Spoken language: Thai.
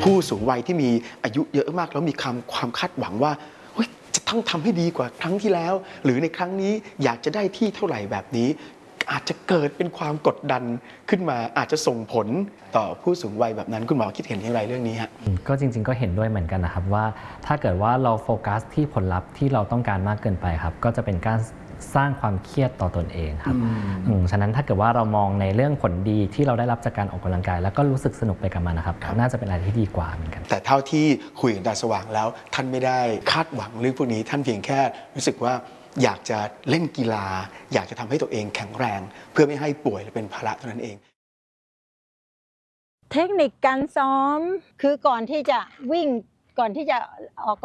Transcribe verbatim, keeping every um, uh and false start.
ผู้สูงวัยที่มีอายุเยอะมากแล้วมีความความคาดหวังว่าจะต้องทำให้ดีกว่าครั้งที่แล้วหรือในครั้งนี้อยากจะได้ที่เท่าไหร่แบบนี้อาจจะเกิดเป็นความกดดันขึ้นมาอาจจะส่งผลต่อผู้สูงวัยแบบนั้นคุณหมอคิดเห็นอย่างไรเรื่องนี้ฮะก็จริงๆก็เห็นด้วยเหมือนกันนะครับว่าถ้าเกิดว่าเราโฟกัสที่ผลลัพธ์ที่เราต้องการมากเกินไปครับก็จะเป็นการสร้างความเครียดต่อตนเองครับฉะนั้นถ้าเกิดว่าเรามองในเรื่องผลดีที่เราได้รับจากการออกกำลังกายแล้วก็รู้สึกสนุกไปกับมันนะครับน่าจะเป็นอะไรที่ดีกว่าเหมือนกันแต่เท่าที่คุยกับดาวสว่างแล้วท่านไม่ได้คาดหวังเรื่องพวกนี้ท่านเพียงแค่รู้สึกว่าอยากจะเล่นกีฬาอยากจะทำให้ตัวเองแข็งแรงเพื่อไม่ให้ป่วยและเป็นภาระเท่านั้นเองเทคนิคการซ้อมคือก่อนที่จะวิ่งก่อนที่จะออก